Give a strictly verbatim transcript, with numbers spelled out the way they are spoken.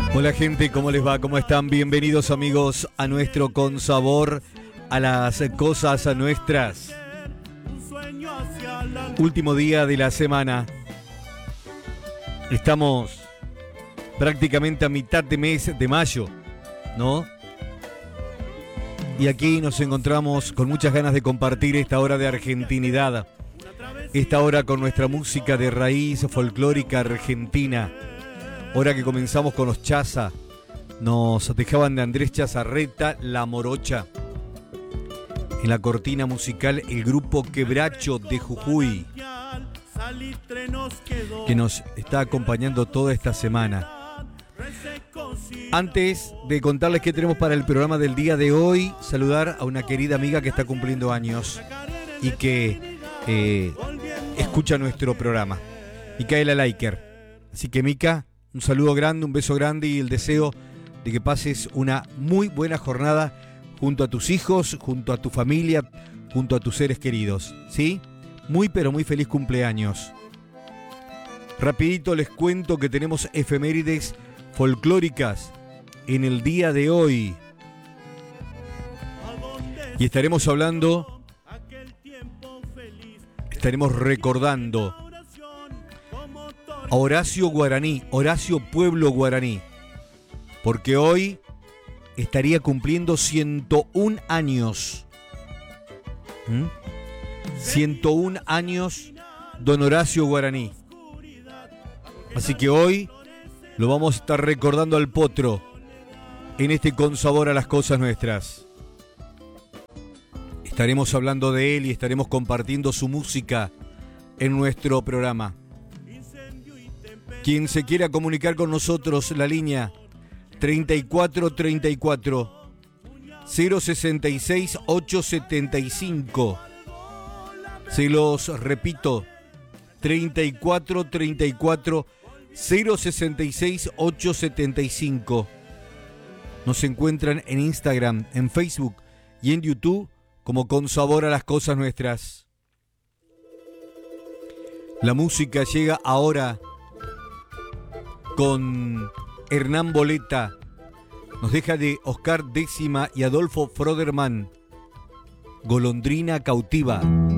Hola gente, ¿cómo les va? ¿Cómo están? Bienvenidos amigos a nuestro Con Sabor, a las cosas nuestras. Último día de la semana. Estamos prácticamente a mitad de mes de mayo, ¿no? Y aquí nos encontramos con muchas ganas de compartir esta hora de argentinidad. Esta hora con nuestra música de raíz folclórica argentina. Hora que comenzamos con los Chaza. Nos dejaban de Andrés Chazarreta, La Morocha. En la cortina musical, el grupo Quebracho de Jujuy, que nos está acompañando toda esta semana. Antes de contarles qué tenemos para el programa del día de hoy, saludar a una querida amiga que está cumpliendo años y que eh, escucha nuestro programa, Micaela Laiker. Así que Mica, un saludo grande, un beso grande y el deseo de que pases una muy buena jornada junto a tus hijos, junto a tu familia, junto a tus seres queridos, ¿sí? Muy pero muy feliz cumpleaños. Rapidito les cuento que tenemos efemérides folclóricas en el día de hoy. Y estaremos hablando, estaremos recordando a Horacio Guaraní, Horacio Pueblo Guaraní, porque hoy estaría cumpliendo ciento un años. ¿Mm? ciento un años don Horacio Guaraní. Así que hoy lo vamos a estar recordando al potro en este Con Sabor a las cosas nuestras. Estaremos hablando de él y estaremos compartiendo su música en nuestro programa. Quien se quiera comunicar con nosotros, la línea treinta y cuatro treinta y cuatro cero sesenta y seis ochocientos setenta y cinco. Se los repito, treinta y cuatro treinta y cuatro cero sesenta y seis ochocientos setenta y cinco. Nos encuentran en Instagram, en Facebook y en YouTube como Con Sabor a las cosas nuestras. La música llega ahora con Hernán Boleta. Nos deja de Oscar Décima y Adolfo Froderman, Golondrina cautiva.